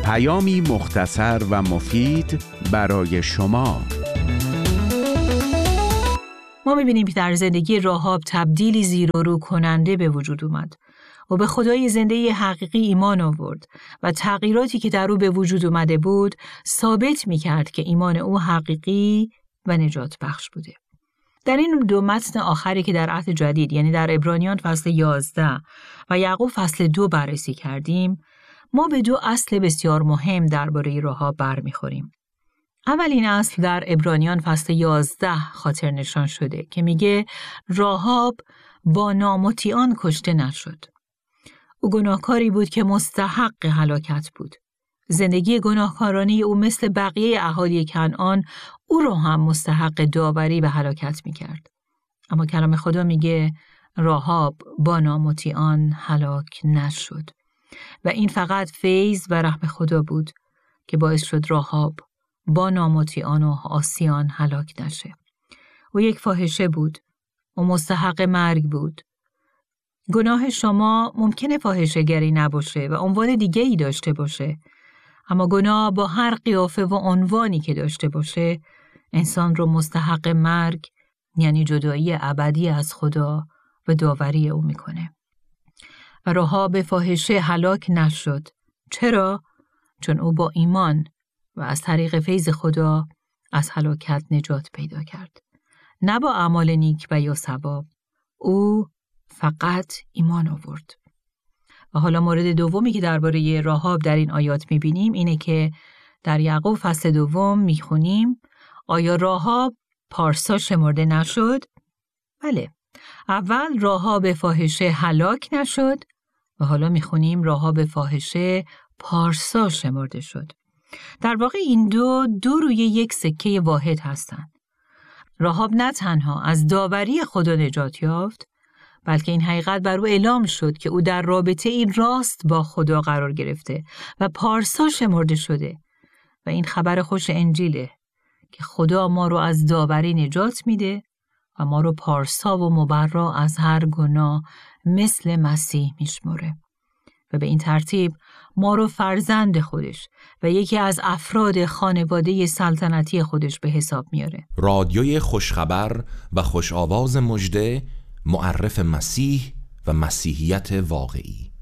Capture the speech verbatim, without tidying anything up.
پیامی مختصر و مفید برای شما. ما می‌بینیم که در زندگی راهاب تبدیلی زیر و رو کننده به وجود اومد و به خدای زنده حقیقی ایمان آورد و تغییراتی که در او به وجود اومده بود ثابت می‌کرد که ایمان او حقیقی و نجات بخش بوده. در این دو متن آخری که در عهد جدید، یعنی در عبرانیان فصل یازده و یعقوب فصل دو بررسی کردیم، ما به دو اصل بسیار مهم درباره راهاب برمیخوریم. اولین اصل در عبرانیان فصل یازده خاطر نشان شده که میگه راهاب با نامطیعان کشته نشد. او گناهکاری بود که مستحق هلاکت بود. زندگی گناهکارانه او مثل بقیه اهالی کنعان او را هم مستحق داوری و هلاکت میکرد. اما کلام خدا میگه راهاب با نامطیعان هلاک نشد. و این فقط فیض و رحم خدا بود که باعث شد راهاب با نامطیعان و عاصیان هلاک نشه. او یک فاحشه بود و مستحق مرگ بود. گناه شما ممکنه فاحشه گری نباشه و عنوان دیگه ای داشته باشه، اما گناه با هر قیافه و عنوانی که داشته باشه انسان رو مستحق مرگ، یعنی جدایی ابدی از خدا و داوری او میکنه. و راهاب فاحشه هلاک نشد. چرا؟ چون او با ایمان و از طریق فیض خدا از هلاکت نجات پیدا کرد. نه با اعمال نیک و یا ثواب. او فقط ایمان آورد. و حالا مورد دومی که درباره راهاب در این آیات می‌بینیم اینه که در یعقوب فصل دوم می‌خونیم آیا راهاب پارسا شمرده نشد؟ بله. اول راهاب فاحشه هلاک نشد و حالا می‌خونیم راهاب فاحشه پارسا شمرده شد. در واقع این دو دو روی یک سکه واحد هستند. راهاب نه تنها از داوری خدا نجات یافت، بلکه این حقیقت بر او اعلام شد که او در رابطه این راست با خدا قرار گرفته و پارسا شمرده شده. و این خبر خوش انجیله که خدا ما رو از داوری نجات میده و ما رو پارسا و مبرا از هر گناه مثل مسیح میشمره. و به این ترتیب ما رو فرزند خودش و یکی از افراد خانواده سلطنتی خودش به حساب میاره. رادیوی خوشخبر و خوش آواز مژده، معرف مسیح و مسیحیت واقعی.